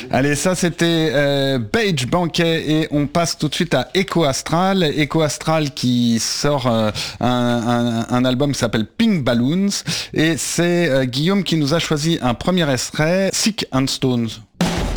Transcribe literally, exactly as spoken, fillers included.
Allez, ça c'était euh, Page Banquet et on passe tout de suite à Echo Astral. Echo Astral qui sort euh, un, un, un album qui s'appelle Pink Balloons et c'est euh, Guillaume qui nous a choisi un premier extrait, Sick and Stones.